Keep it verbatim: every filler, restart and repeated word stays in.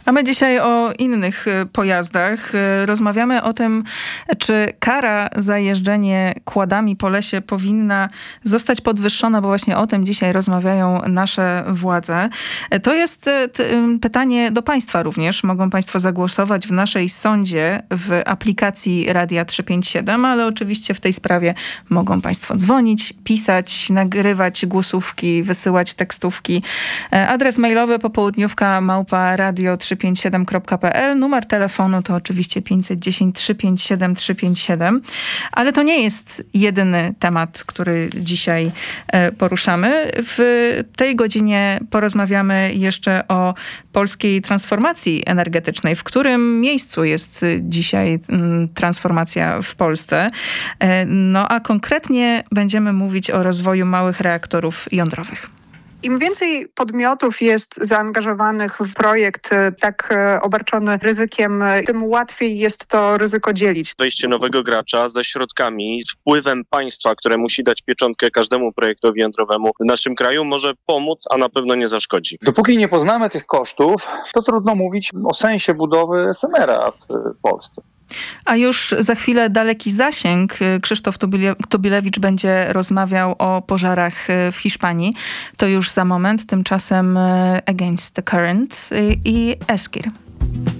A my dzisiaj o innych pojazdach. Rozmawiamy o tym, czy kara za jeżdżenie kładami po lesie powinna zostać podwyższona, bo właśnie o tym dzisiaj rozmawiają nasze władze. To jest t- pytanie do państwa również. Mogą państwo zagłosować w naszej sądzie w aplikacji Radia trzysta pięćdziesiąt siedem, ale oczywiście w tej sprawie mogą państwo dzwonić, pisać, nagrywać głosówki, wysyłać tekstówki. Adres mailowy popołudniówka małpa radio trzysta pięćdziesiąt siedem kropka p l. Numer telefonu to oczywiście pięćset dziesięć trzysta pięćdziesiąt siedem trzysta pięćdziesiąt siedem. Ale to nie jest jedyny temat, który dzisiaj poruszamy. W tej godzinie porozmawiamy jeszcze o polskiej transformacji energetycznej. W którym miejscu jest dzisiaj transformacja w Polsce? No a konkretnie będziemy mówić o rozwoju małych reaktorów jądrowych. Im więcej podmiotów jest zaangażowanych w projekt tak obarczony ryzykiem, tym łatwiej jest to ryzyko dzielić. Wejście nowego gracza ze środkami, z wpływem państwa, które musi dać pieczątkę każdemu projektowi jądrowemu w naszym kraju, może pomóc, a na pewno nie zaszkodzi. Dopóki nie poznamy tych kosztów, to trudno mówić o sensie budowy S M R-a w Polsce. A już za chwilę daleki zasięg. Krzysztof Tubilewicz będzie rozmawiał o pożarach w Hiszpanii. To już za moment. Tymczasem Against the Current i Eskir.